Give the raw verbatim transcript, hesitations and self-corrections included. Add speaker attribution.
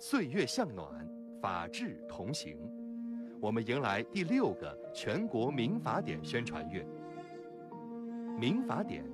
Speaker 1: 岁月向暖，法治同行。我们迎来第六个全国民法典宣传月。民法典